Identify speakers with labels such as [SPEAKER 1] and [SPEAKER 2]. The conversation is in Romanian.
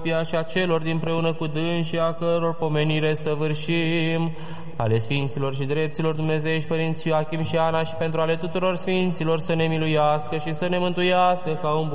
[SPEAKER 1] Seraphia și a celor dinpreună cu dânsi, a căror pomenire săvârșim, ale Sfinților și Drepților Dumnezeiești, Părinți Ioachim și Ana, și pentru ale tuturor Sfinților să ne miluiască și să ne mântuiască ca un